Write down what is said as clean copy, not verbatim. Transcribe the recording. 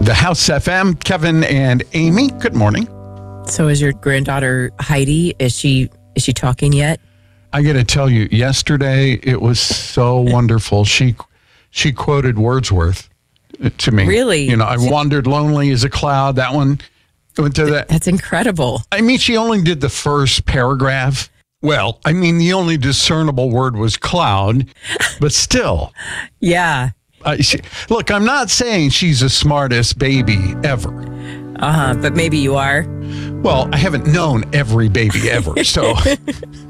The House FM, Kevin and Amy. Good morning. So is your granddaughter Heidi? Is she talking yet? I got to tell you, yesterday it was so wonderful. She quoted Wordsworth to me. Really? You know, I wandered lonely as a cloud. That one went to that. That's incredible. I mean, she only did the first paragraph. Well, I mean, the only discernible word was cloud, but still. Yeah. Look, I'm not saying she's the smartest baby ever. But maybe you are. Well, I haven't known every baby ever, so